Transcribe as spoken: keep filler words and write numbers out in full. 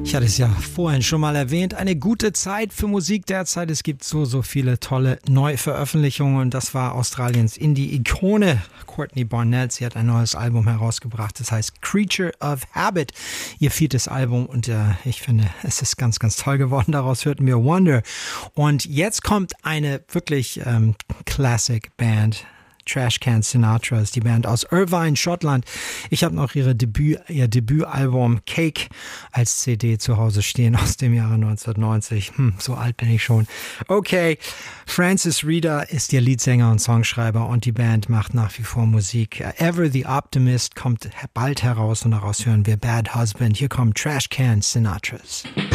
Ich hatte es ja vorhin schon mal erwähnt, eine gute Zeit für Musik derzeit. Es gibt so, so viele tolle Neuveröffentlichungen und das war Australiens Indie-Ikone Courtney Barnett. Sie hat ein neues Album herausgebracht, das heißt Creature of Habit, ihr viertes Album und äh, ich finde, es ist ganz, ganz toll geworden. Daraus hörten wir Wonder und jetzt kommt eine wirklich ähm, Classic Band. Trashcan Sinatra ist die Band aus Irvine, Schottland. Ich habe noch ihre Debüt, ihr Debütalbum Cake als C D zu Hause stehen aus dem Jahre neunzehnhundertneunzig. Hm, so alt bin ich schon. Okay, Francis Reader ist ihr Leadsänger und Songschreiber und die Band macht nach wie vor Musik. Ever the Optimist kommt bald heraus und daraus hören wir Bad Husband. Hier kommt Trashcan Sinatras.